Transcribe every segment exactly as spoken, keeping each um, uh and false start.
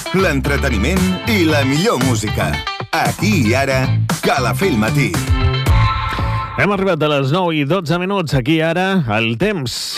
l'entreteniment i la millor música. Aquí i ara, Calafell Matí. Hem arribat a les nou i dotze minuts. Aquí i ara, el temps.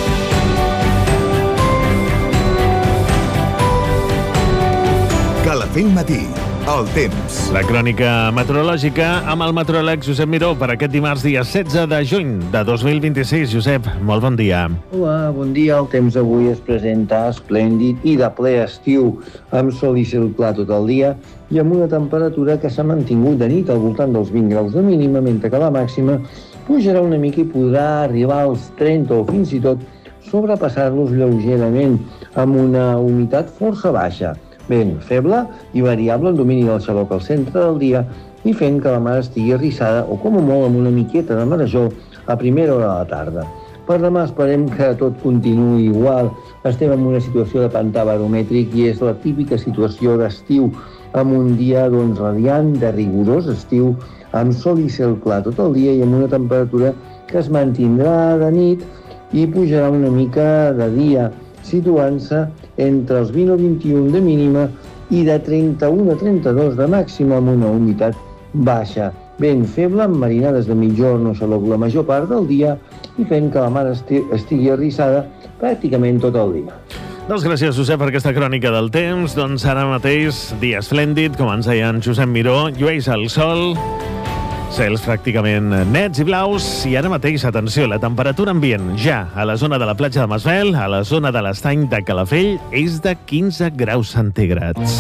Calafell Matí, el temps. La crònica meteorològica amb el meteoròleg Josep Miró per aquest dimarts, dia setze de juny de dos mil vint-i-sis. Josep, molt bon dia. Hola, bon dia. El temps avui es presenta esplèndid i de ple estiu, amb sol i cel clar tot el dia i amb una temperatura que s'ha mantingut de nit al voltant dels vint graus de mínima, mentre que la màxima pujarà una mica i podrà arribar als trenta o fins i tot sobrepassar-los lleugerament amb una humitat força baixa. Vent feble i variable en domini del xaloc al centre del dia i fent que la mar estigui arrissada o com a molt amb una miqueta de marejor a primera hora de la tarda. Per demà esperem que tot continuï igual. Estem en una situació de pantà baromètric i és la típica situació d'estiu, amb un dia doncs, radiant, de rigorós estiu, amb sol i cel clar tot el dia i amb una temperatura que es mantindrà de nit i pujarà una mica de dia, situant-se entre els vint o vint-i-un de mínima i de trenta-un a trenta-dos de màxima amb una humitat baixa. Vent feble amb marinades de mitjorn o xaloc la major part del dia i fent que la mar esti- estigui arrissada pràcticament tot el dia. Doncs gràcies, Josep, per aquesta crònica del temps. Doncs ara mateix, dia esplèndid, com ens deia en Josep Miró, llueix el sol, cels pràcticament nets i blaus, i ara mateix, atenció, la temperatura ambient ja a la zona de la platja de Masvel, a la zona de l'estany de Calafell, és de quinze graus centígrads.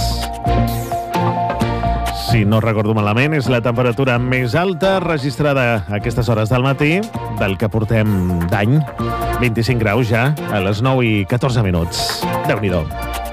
Si no recordo malament, és la temperatura més alta registrada a aquestes hores del matí del que portem d'any. vint-i-cinc graus ja a les nou i catorze minuts. Déu-n'hi-do.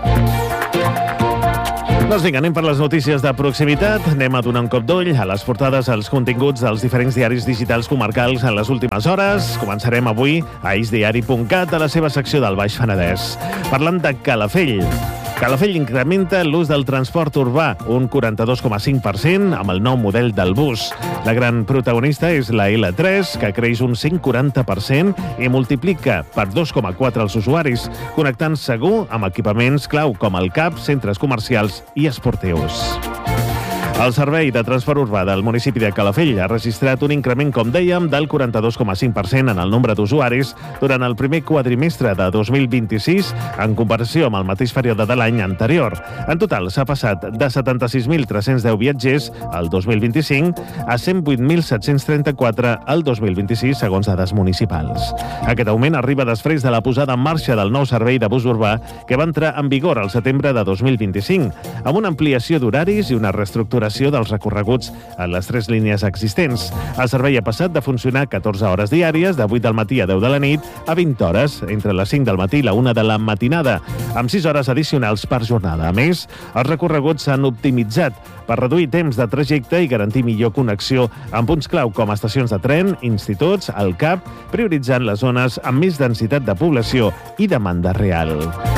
Doncs vinga, anem per les notícies de proximitat. Anem a donar un cop d'ull a les portades, als continguts dels diferents diaris digitals comarcals en les últimes hores. Començarem avui a isdiari punt cat, a la seva secció del Baix Penedès. Parlant de Calafell. Calafell incrementa l'ús del transport urbà, un quaranta-dos coma cinc per cent amb el nou model del bus. La gran protagonista és la ela tres, que creix un cent quaranta per cent i multiplica per dos coma quatre els usuaris, connectant segur amb equipaments clau com el C A P, centres comercials i esportius. El Servei de Transport Urbà del municipi de Calafell ha registrat un increment, com dèiem, del quaranta-dos coma cinc per cent en el nombre d'usuaris durant el primer quadrimestre de dos mil vint-i-sis en comparació amb el mateix període de l'any anterior. En total, s'ha passat de setanta-sis mil tres-cents deu viatgers al dos mil vint-i-cinc a cent vuit mil set-cents trenta-quatre al dos mil vint-i-sis, segons dades municipals. Aquest augment arriba després de la posada en marxa del nou servei de bus urbà que va entrar en vigor al setembre de dos mil vint-i-cinc, amb una ampliació d'horaris i una reestructuració dels recorreguts en les tres línies existents. El servei ha passat de funcionar catorze hores diàries, de vuit del matí a deu de la nit, a vint hores, entre les cinc del matí i la una de la matinada, amb sis hores addicionals per jornada. A més, els recorreguts s'han optimitzat per reduir temps de trajecte i garantir millor connexió amb punts clau com estacions de tren, instituts, el C A P, prioritzant les zones amb més densitat de població i demanda real.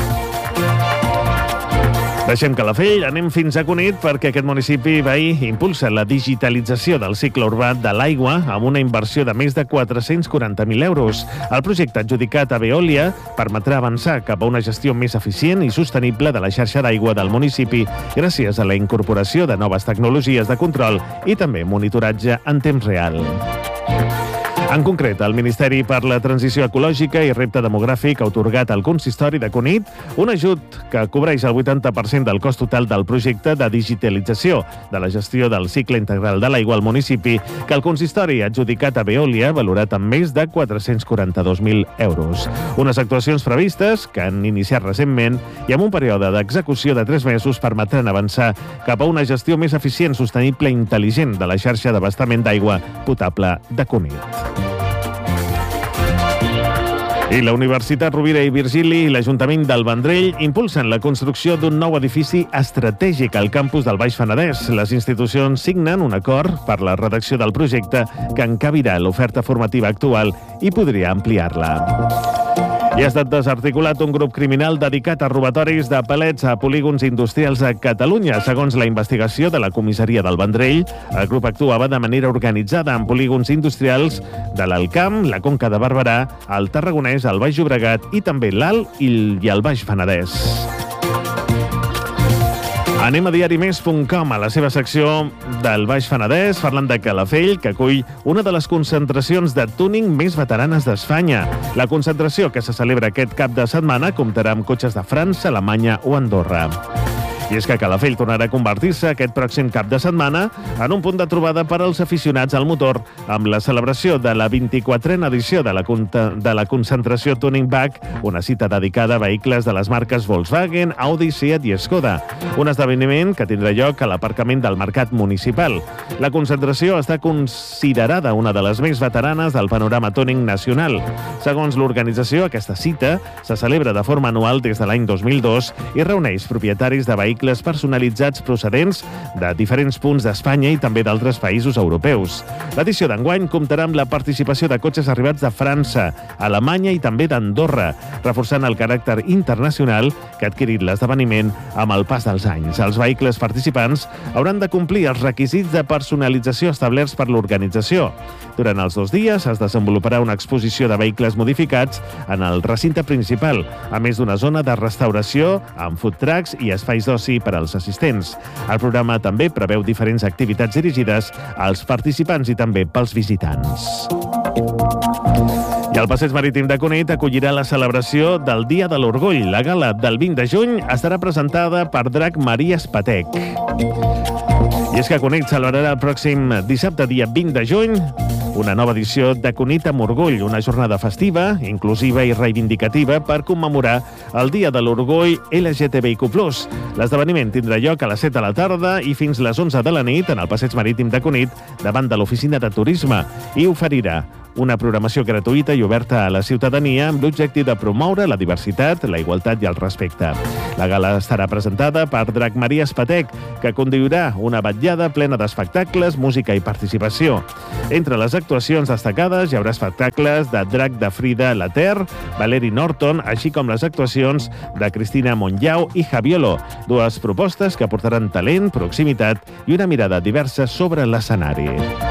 Deixem Calafell, anem fins a Cunit perquè aquest municipi veí impulsa la digitalització del cicle urbà de l'aigua amb una inversió de més de quatre-cents quaranta mil euros. El projecte adjudicat a Veolia permetrà avançar cap a una gestió més eficient i sostenible de la xarxa d'aigua del municipi gràcies a la incorporació de noves tecnologies de control i també monitoratge en temps real. En concret, el Ministeri per la Transició Ecològica i Repte Demogràfic ha atorgat al Consistori de Cunit un ajut que cobreix el vuitanta per cent del cost total del projecte de digitalització de la gestió del cicle integral de l'aigua al municipi, que el Consistori ha adjudicat a Veolia, valorat amb més de quatre-cents quaranta-dos mil euros. Unes actuacions previstes que han iniciat recentment i amb un període d'execució de tres mesos permetran avançar cap a una gestió més eficient, sostenible i intel·ligent de la xarxa d'abastament d'aigua potable de Cunit. I la Universitat Rovira i Virgili i l'Ajuntament del Vendrell impulsen la construcció d'un nou edifici estratègic al campus del Baix Penedès. Les institucions signen un acord per la redacció del projecte que encabirà l'oferta formativa actual i podria ampliar-la. I ha estat desarticulat un grup criminal dedicat a robatoris de palets a polígons industrials a Catalunya. Segons la investigació de la comissaria del Vendrell, el grup actuava de manera organitzada en polígons industrials de l'Alcamp, la Conca de Barberà, el Tarragonès, el Baix Llobregat i també l'Alt i el Baix Penedès. Anem a diari més punt com, a la seva secció del Baix Penedès, parlant de Calafell, que acull una de les concentracions de túning més veteranes d'Espanya. La concentració, que se celebra aquest cap de setmana, comptarà amb cotxes de França, Alemanya o Andorra. I és que Calafell tornarà a convertir-se aquest pròxim cap de setmana en un punt de trobada per als aficionats al motor amb la celebració de la vint-i-quatrena edició de la, de la concentració Tuning Back, una cita dedicada a vehicles de les marques Volkswagen, Audi, Seat i Skoda. Un esdeveniment que tindrà lloc a l'aparcament del Mercat Municipal. La concentració està considerada una de les més veteranes del panorama tuning nacional. Segons l'organització, aquesta cita se celebra de forma anual des de l'any dos mil dos i reuneix propietaris de vehicles personalitzats procedents de diferents punts d'Espanya i també d'altres països europeus. L'edició d'enguany comptarà amb la participació de cotxes arribats de França, Alemanya i també d'Andorra, reforçant el caràcter internacional que ha adquirit l'esdeveniment amb el pas dels anys. Els vehicles participants hauran de complir els requisits de personalització establerts per l'organització. Durant els dos dies es desenvoluparà una exposició de vehicles modificats en el recinte principal, a més d'una zona de restauració amb food trucks i espais d'oci per als assistents. El programa també preveu diferents activitats dirigides als participants i també pels visitants. I el Passeig Marítim de Cunit acollirà la celebració del Dia de l'Orgull. La gala del vint de juny estarà presentada per Drac Maria Espatec. I és que Cunit celebrarà el pròxim dissabte, dia vint de juny, una nova edició de Cunit amb Orgull, una jornada festiva, inclusiva i reivindicativa per commemorar el Dia de l'Orgull L G T B I Q plus. L'esdeveniment tindrà lloc a les set de la tarda i fins les onze de la nit en el Passeig Marítim de Cunit, davant de l'Oficina de Turisme, i oferirà una programació gratuïta i oberta a la ciutadania amb l'objectiu de promoure la diversitat, la igualtat i el respecte. La gala estarà presentada per Drac Maria Espatec, que conduirà una vetllada plena d'espectacles, música i participació. Entre les actuacions destacades hi haurà espectacles de Drac de Frida Later, Valeri Norton, així com les actuacions de Cristina Monllau i Javiolo, dues propostes que aportaran talent, proximitat i una mirada diversa sobre l'escenari.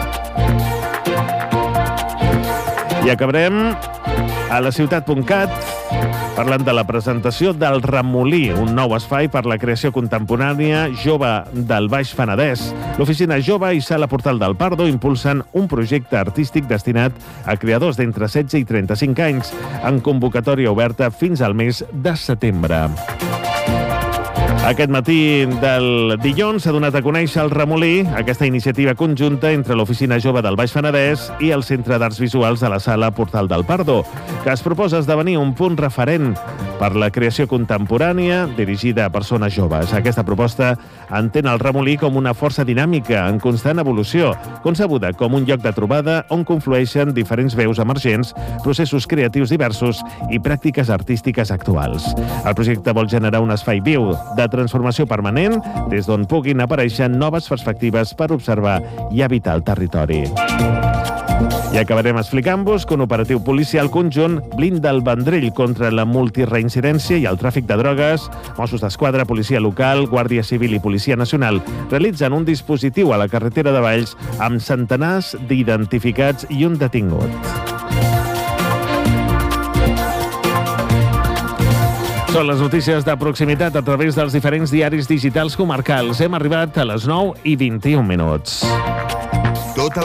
I acabarem a la ciutat punt cat parlant de la presentació del Remolí, un nou espai per la creació contemporània jove del Baix Penedès. L'Oficina Jove i Sala Portal del Pardo impulsen un projecte artístic destinat a creadors d'entre setze i trenta-cinc anys, en convocatòria oberta fins al mes de setembre. Aquest matí del dilluns s'ha donat a conèixer el Remolí, aquesta iniciativa conjunta entre l'Oficina Jove del Baix Penedès i el Centre d'Arts Visuals de la Sala Portal del Pardo, que es proposa esdevenir un punt referent per la creació contemporània dirigida a persones joves. Aquesta proposta entén el Remolí com una força dinàmica en constant evolució, concebuda com un lloc de trobada on conflueixen diferents veus emergents, processos creatius diversos i pràctiques artístiques actuals. El projecte vol generar un espai viu de transformació permanent, des d'on puguin aparèixer noves perspectives per observar i habitar el territori. I acabarem explicant-vos que un operatiu policial conjunt blinda el Vendrell contra la multireincidència i el tràfic de drogues. Mossos d'Esquadra, Policia Local, Guàrdia Civil i Policia Nacional realitzen un dispositiu a la carretera de Valls amb centenars d'identificats i un detingut. Són les notícies de proximitat a través dels diferents diaris digitals comarcals. Hem arribat a les nou i vint-i-un minuts.